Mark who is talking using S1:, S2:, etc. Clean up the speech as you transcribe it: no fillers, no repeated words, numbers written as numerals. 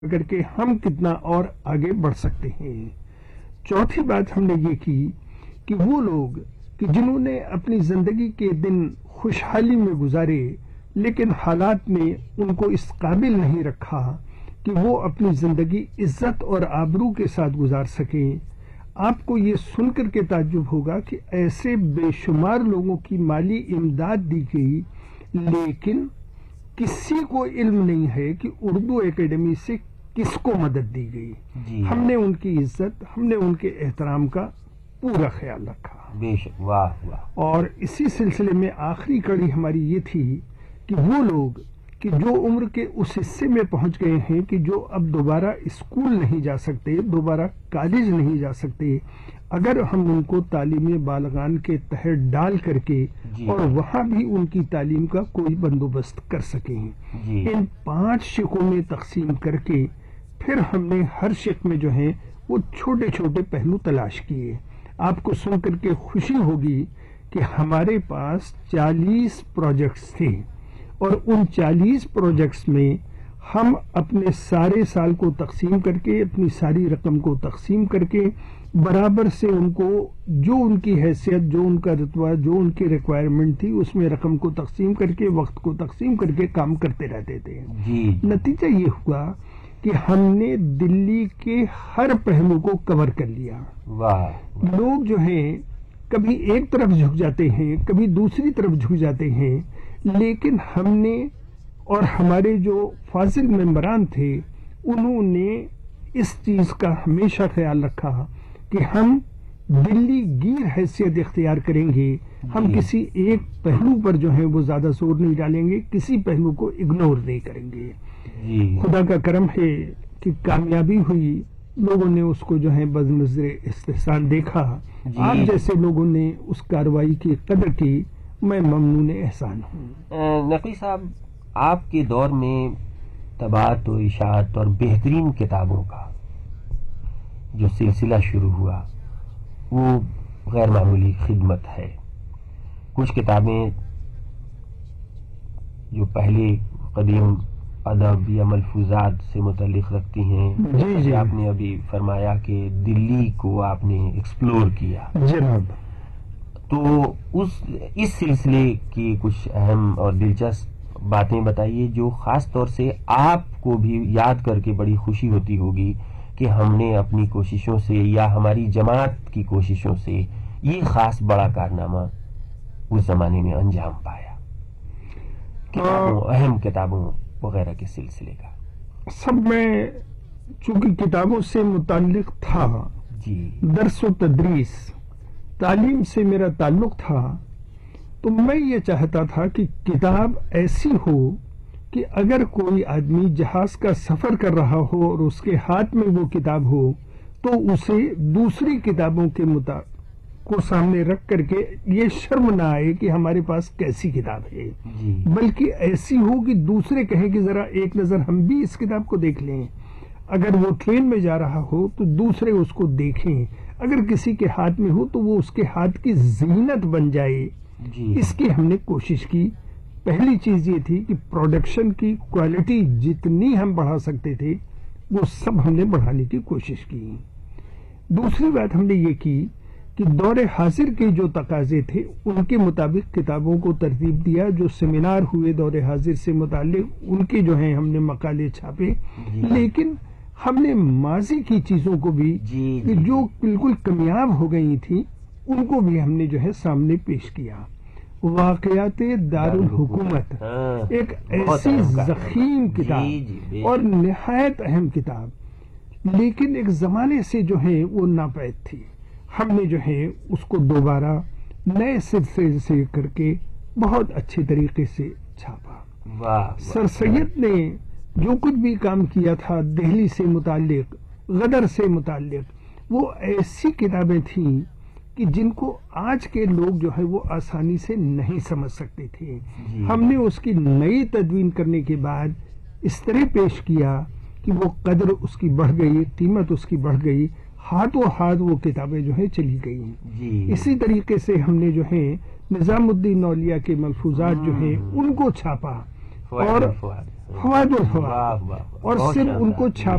S1: کر کے ہم کتنا اور آگے بڑھ سکتے ہیں۔ چوتھی بات ہم نے یہ کی کہ وہ لوگ کہ جنہوں نے اپنی زندگی کے دن خوشحالی میں گزارے لیکن حالات نے ان کو اس قابل نہیں رکھا کہ وہ اپنی زندگی عزت اور آبرو کے ساتھ گزار سکیں۔ آپ کو یہ سن کر کے تعجب ہوگا کہ ایسے بے شمار لوگوں کی مالی امداد دی گئی، لیکن کسی کو علم نہیں ہے کہ اردو اکیڈمی سے کس کو مدد دی گئی۔
S2: جی
S1: ہم نے ان کی عزت، ہم نے ان کے احترام کا پورا خیال رکھا۔
S2: بے شک، واہ واہ۔
S1: اور اسی سلسلے میں آخری کڑی ہماری یہ تھی کہ وہ لوگ کہ جو عمر کے اس حصے میں پہنچ گئے ہیں کہ جو اب دوبارہ اسکول نہیں جا سکتے، دوبارہ کالج نہیں جا سکتے، اگر ہم ان کو تعلیم بالغان کے تحت ڈال کر کے اور وہاں بھی ان کی تعلیم کا کوئی بندوبست کر سکیں، ان 5 شقوں میں تقسیم کر کے پھر ہم نے ہر شق میں جو ہیں وہ چھوٹے چھوٹے پہلو تلاش کیے۔ آپ کو سن کر کے خوشی ہوگی کہ ہمارے پاس 40 پروجیکٹس تھے اور ان 40 پروجیکٹس میں ہم اپنے سارے سال کو تقسیم کر کے، اپنی ساری رقم کو تقسیم کر کے برابر سے ان کو جو ان کی حیثیت، جو ان کا رتبہ، جو ان کی ریکوائرمنٹ تھی اس میں رقم کو تقسیم کر کے، وقت کو تقسیم کر کے کام کرتے رہتے تھے۔ نتیجہ یہ ہوا کہ ہم نے دلی کے ہر پہلو کو کور کر لیا۔ لوگ جو ہیں کبھی ایک طرف جھک جاتے ہیں، کبھی دوسری طرف جھک جاتے ہیں، لیکن ہم نے اور ہمارے جو فاضل ممبران تھے انہوں نے اس چیز کا ہمیشہ خیال رکھا کہ ہم دلی گیر حیثیت اختیار کریں گے، ہم کسی ایک پہلو پر جو ہے وہ زیادہ زور نہیں ڈالیں گے، کسی پہلو کو اگنور نہیں کریں گے۔ خدا کا کرم ہے کہ کامیابی ہوئی، لوگوں نے اس کو جو ہے بنظر استحسان دیکھا، آپ جیسے لوگوں نے اس کارروائی کی قدر کی، میں ممنون احسان ہوں۔
S2: نقوی صاحب، آپ کے دور میں طباعت و اشاعت اور بہترین کتابوں کا جو سلسلہ شروع ہوا وہ غیر معمولی خدمت ہے۔ کچھ کتابیں جو پہلے قدیم ادب یا ملفوظات سے متعلق رکھتی ہیں، جیسے آپ نے ابھی فرمایا کہ دلی کو آپ نے ایکسپلور کیا،
S1: جناب،
S2: تو اس سلسلے کی کچھ اہم اور دلچسپ باتیں بتائیے جو خاص طور سے آپ کو بھی یاد کر کے بڑی خوشی ہوتی ہوگی کہ ہم نے اپنی کوششوں سے یا ہماری جماعت کی کوششوں سے یہ خاص بڑا کارنامہ اس زمانے میں انجام پایا، کتابوں، اہم کتابوں وغیرہ کے سلسلے کا۔
S1: سب میں چونکہ کتابوں سے متعلق تھا، درس و تدریس، تعلیم سے میرا تعلق تھا، تو میں یہ چاہتا تھا کہ کتاب ایسی ہو کہ اگر کوئی آدمی جہاز کا سفر کر رہا ہو اور اس کے ہاتھ میں وہ کتاب ہو تو اسے دوسری کتابوں کے کو سامنے رکھ کر کے یہ شرم نہ آئے کہ ہمارے پاس کیسی کتاب ہے، بلکہ ایسی ہو کہ دوسرے کہیں کہ ذرا ایک نظر ہم بھی اس کتاب کو دیکھ لیں۔ اگر وہ ٹرین میں جا رہا ہو تو دوسرے اس کو دیکھیں، اگر کسی کے ہاتھ میں ہو تو وہ اس کے ہاتھ کی زینت بن جائے۔ اس کی ہم نے کوشش کی۔ پہلی چیز یہ تھی کہ پروڈکشن کی کوالٹی جتنی ہم بڑھا سکتے تھے وہ سب ہم نے بڑھانے کی کوشش کی۔ دوسری بات ہم نے یہ کی کہ دور حاضر کے جو تقاضے تھے ان کے مطابق کتابوں کو ترتیب دیا، جو سیمینار ہوئے دور حاضر سے متعلق ان کے جو ہیں ہم نے مقالے چھاپے، لیکن ہم نے ماضی کی چیزوں کو بھی جو بالکل کمیاب ہو گئی تھی ان کو بھی ہم نے جو ہے سامنے پیش کیا۔ واقعات دارالحکومت ایک ایسی ضخیم کتاب اور نہایت اہم کتاب، لیکن ایک زمانے سے جو ہے وہ ناپید تھی، ہم نے جو ہے اس کو دوبارہ نئے سلسلے سے کر کے بہت اچھے طریقے سے چھاپا۔ سر سید نے جو کچھ بھی کام کیا تھا دہلی سے متعلق، غدر سے متعلق، وہ ایسی کتابیں تھیں کہ جن کو آج کے لوگ جو ہے وہ آسانی سے نہیں سمجھ سکتے تھے۔ ہم نے اس کی نئی تدوین کرنے کے بعد اس طرح پیش کیا کہ وہ قدر اس کی بڑھ گئی، قیمت اس کی بڑھ گئی، ہاتھوں ہاتھ وہ کتابیں جو ہیں چلی گئی۔ اسی طریقے سے ہم نے جو ہے نظام الدین اولیاء کے ملفوظات جو ہیں ان کو چھاپا، اور
S2: فوائد
S1: فوائد
S2: واہ واہ واہ،
S1: اور
S2: بہت
S1: صرف ان
S2: شاندار،
S1: کو
S2: جی۔
S1: چھاپ